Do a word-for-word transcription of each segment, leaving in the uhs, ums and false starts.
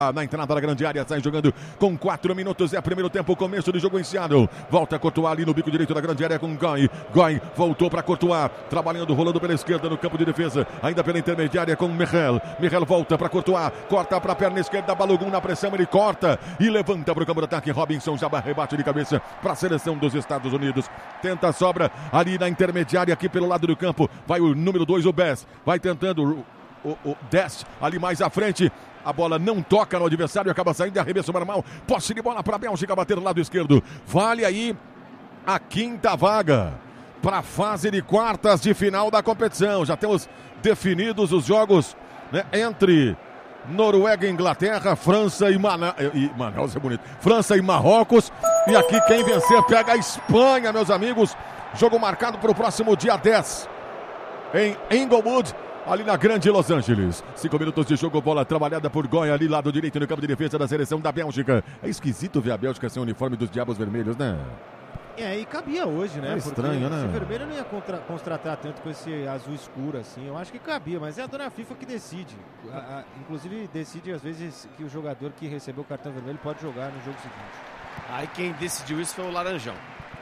Na entrada da grande área, sai jogando com quatro minutos, é primeiro tempo, começo do jogo iniciado. Volta a Courtois ali no bico direito da grande área com Goy. Goy voltou para Courtois, trabalhando, rolando pela esquerda no campo de defesa, ainda pela intermediária com Merrell. Merrell volta para Courtois, corta para a perna esquerda, Balogun na pressão, ele corta e levanta para o campo de ataque. Robinson já rebate de cabeça para a seleção dos Estados Unidos. Tenta a sobra ali na intermediária, aqui pelo lado do campo. Vai o número dois, o Bess, vai tentando o, o, o Dest ali mais à frente. A bola não toca no adversário, acaba saindo de arremesso normal. Posse de bola para a Bélgica bater do lado esquerdo. Vale aí a quinta vaga para a fase de quartas de final da competição. Já temos definidos os jogos, né, entre Noruega e Inglaterra, França e, Mana... e Manaus é bonito. França e Marrocos. E aqui quem vencer pega a Espanha, meus amigos. Jogo marcado para o próximo dia dez em Inglewood, ali na grande Los Angeles. Cinco minutos de jogo, bola trabalhada por Goy ali, lado direito no campo de defesa da seleção da Bélgica. É esquisito ver a Bélgica sem o uniforme dos Diabos Vermelhos, né? É, e cabia hoje, né? É estranho, porque né? Esse vermelho não ia contra, contratar tanto com esse azul escuro, assim. Eu acho que cabia, mas é a dona FIFA que decide. A, a, inclusive, decide, às vezes, que o jogador que recebeu o cartão vermelho pode jogar no jogo seguinte. Aí quem decidiu isso foi o Laranjão.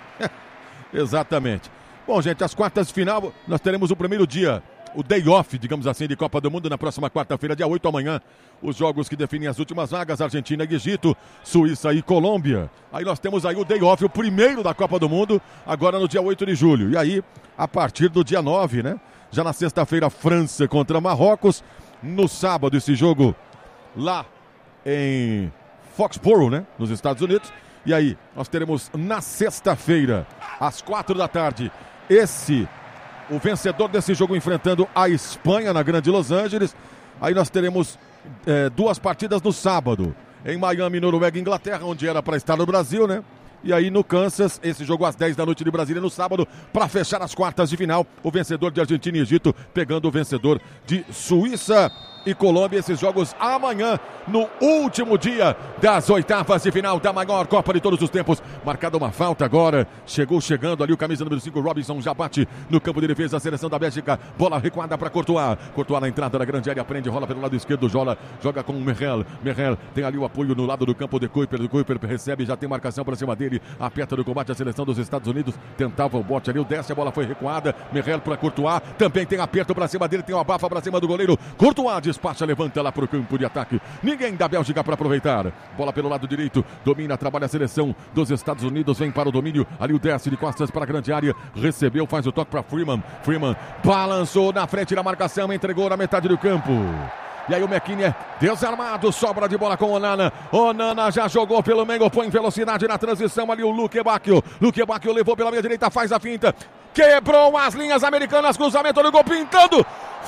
Exatamente. Bom, gente, as quartas de final, nós teremos o primeiro dia, o day off, digamos assim, de Copa do Mundo na próxima quarta-feira, dia oito amanhã. Os jogos que definem as últimas vagas, Argentina e Egito, Suíça e Colômbia. Aí nós temos aí o day off, o primeiro da Copa do Mundo, agora no dia oito de julho. E aí, a partir do dia nove, né? Já na sexta-feira, França contra Marrocos. No sábado, esse jogo lá em Foxborough, né? Nos Estados Unidos. E aí, nós teremos na sexta-feira, às quatro da tarde, esse... o vencedor desse jogo enfrentando a Espanha na grande Los Angeles. Aí nós teremos é, duas partidas no sábado. Em Miami, Noruega e Inglaterra, onde era para estar no Brasil, né? E aí no Kansas, esse jogo às dez da noite de Brasília no sábado, para fechar as quartas de final. O vencedor de Argentina e Egito pegando o vencedor de Suíça e Colômbia. Esses jogos amanhã, no último dia das oitavas de final da maior Copa de todos os tempos. Marcada uma falta agora, chegou chegando ali o camisa número cinco, Robinson, já bate no campo de defesa da seleção da Bélgica. Bola recuada para Courtois. Courtois na entrada da grande área, prende, rola pelo lado esquerdo, joga, joga com o Merrell. Merrell tem ali o apoio no lado do campo de Kuiper. O Kuiper recebe, já tem marcação para cima dele. Aperta no combate a seleção dos Estados Unidos. Tentava o bote ali, o desce, a bola foi recuada. Merrell para Courtois, também tem aperto para cima dele, tem uma abafa para cima do goleiro. Courtois despacha, levanta lá para o campo de ataque. Ninguém da Bélgica para aproveitar. Bola pelo lado direito, domina, trabalha a seleção dos Estados Unidos, vem para o domínio. Ali o desce de costas para a grande área, recebeu, faz o toque para Freeman. Freeman balançou na frente da marcação, entregou na metade do campo. E aí o McKinney desarmado, sobra de bola com o Onana. Onana já jogou pelo meio, põe velocidade na transição ali o Luque Bacchio. Luque Bacchio levou pela meia direita, faz a finta. Quebrou as linhas americanas, cruzamento do gol, pintando.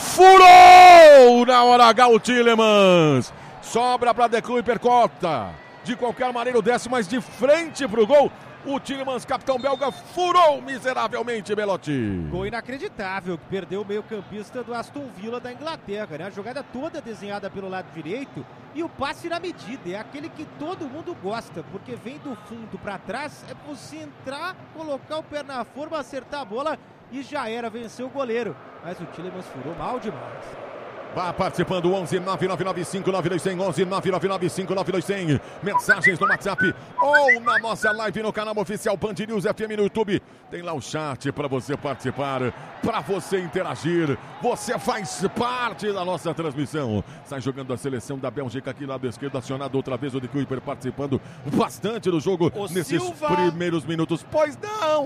Furou na hora H o Tielemans. Sobra para De Kuiper, corta. De qualquer maneira o desce, mas de frente para o gol. O Tielemans, capitão belga, furou miseravelmente, Belotti. Gol inacreditável, que perdeu o meio-campista do Aston Villa da Inglaterra, né? A jogada toda desenhada pelo lado direito e o passe na medida. É aquele que todo mundo gosta, porque vem do fundo para trás, é você entrar, colocar o pé na forma, acertar a bola e já era, venceu o goleiro. Mas o Tielemans furou mal demais. Vá participando, onze nove nove nove cinco nove dois zero zero, onze nove nove nove cinco nove dois zero zero. Mensagens no WhatsApp ou na nossa live no canal oficial Band News F M no YouTube. Tem lá o chat para você participar, para você interagir. Você faz parte da nossa transmissão. Sai jogando a seleção da Bélgica aqui, lado esquerdo, acionado outra vez o De Kuiper, participando bastante do jogo o nesses Silva. primeiros minutos. Pois não!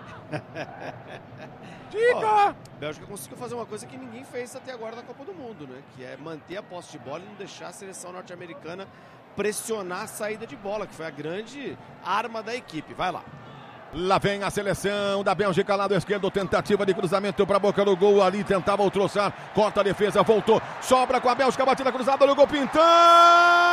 Diga! A Bélgica conseguiu fazer uma coisa que ninguém fez até agora na Copa do Mundo, né? Que é manter a posse de bola e não deixar a seleção norte-americana pressionar a saída de bola, que foi a grande arma da equipe. Vai lá. Lá vem a seleção da Bélgica, lado esquerdo, tentativa de cruzamento para a boca do gol, ali tentava ultrapassar, corta a defesa, voltou, sobra com a Bélgica, batida cruzada no gol, pintando!